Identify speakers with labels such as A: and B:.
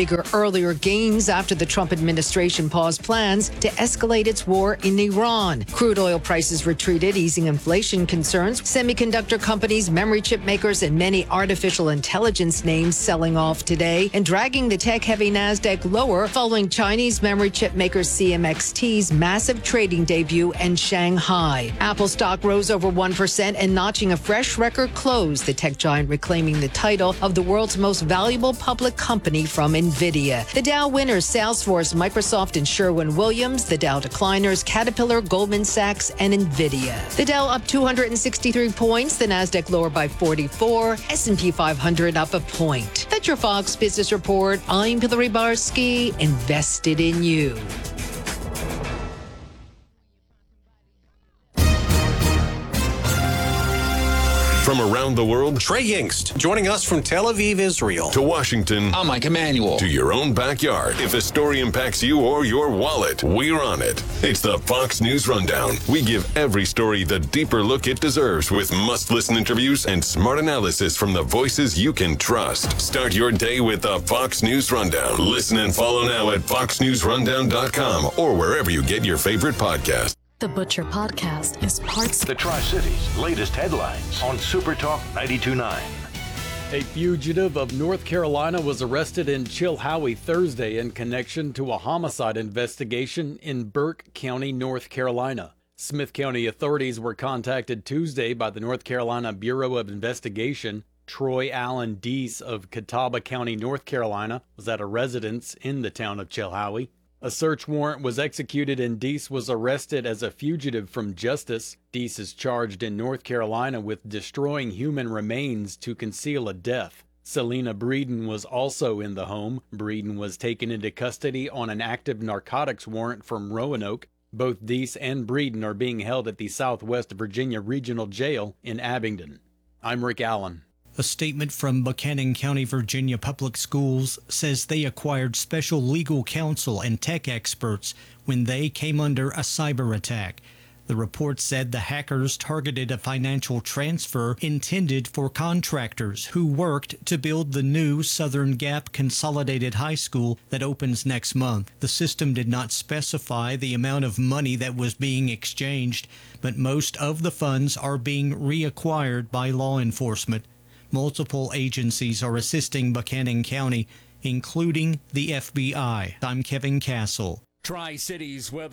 A: bigger earlier gains after the Trump administration paused plans to escalate its war in Iran. Crude oil prices retreated, easing inflation concerns. Semiconductor companies, memory chip makers, and many artificial intelligence names selling off today and dragging the tech-heavy Nasdaq lower following Chinese memory chip maker CMXT's massive trading debut in Shanghai. Apple stock rose over 1% and notching a fresh record close, the tech giant reclaiming the title of the world's most valuable public company from NVIDIA. The Dow winners, Salesforce, Microsoft, and Sherwin-Williams. The Dow decliners, Caterpillar, Goldman Sachs, and NVIDIA. The Dow up 263 points, the Nasdaq lower by 44, S&P 500 up a point. That's your Fox Business Report. I'm Hillary Barsky, invested in you.
B: From around the world,
C: Trey Yingst, joining us from Tel Aviv, Israel.
B: To Washington,
D: I'm Mike Emanuel.
B: To your own backyard. If a story impacts you or your wallet, we're on it. It's the Fox News Rundown. We give every story the deeper look it deserves with must-listen interviews and smart analysis from the voices you can trust. Start your day with the Fox News Rundown. Listen and follow now at foxnewsrundown.com or wherever you get your favorite podcast.
E: The Butcher Podcast is parts
F: the Tri-Cities' latest headlines on Super Talk 92.9.
G: A fugitive of North Carolina was arrested in Chilhowie Thursday in connection to a homicide investigation in Burke County, North Carolina. Smith County authorities were contacted Tuesday by the North Carolina Bureau of Investigation. Troy Allen Deese of Catawba County, North Carolina, was at a residence in the town of Chilhowie. A search warrant was executed and Deese was arrested as a fugitive from justice. Deese is charged in North Carolina with destroying human remains to conceal a death. Selena Breeden was also in the home. Breeden was taken into custody on an active narcotics warrant from Roanoke. Both Deese and Breeden are being held at the Southwest Virginia Regional Jail in Abingdon. I'm Rick Allen.
H: A statement from Buchanan County, Virginia Public Schools says they acquired special legal counsel and tech experts when they came under a cyber attack. The report said the hackers targeted a financial transfer intended for contractors who worked to build the new Southern Gap Consolidated High School that opens next month. The system did not specify the amount of money that was being exchanged, but most of the funds are being reacquired by law enforcement. Multiple agencies are assisting Buchanan County, including the FBI. I'm Kevin Castle.
I: Tri-Cities weather.